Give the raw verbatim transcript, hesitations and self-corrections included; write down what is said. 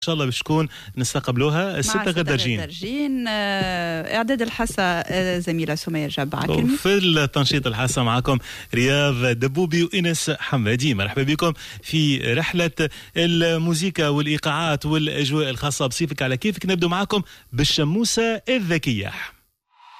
ان شاء الله باش تكون نستقبلوها الستة غدرجين. غدرجين اعداد الحاسه زميله سميه جابعه. في التنشيط الحاسه معكم رياض دبوبي وانس حمادي. مرحبا بكم في رحله الموسيقى والايقاعات والاجواء الخاصه بصيفك على كيفك. نبدو معكم بالشموسه الذكيه.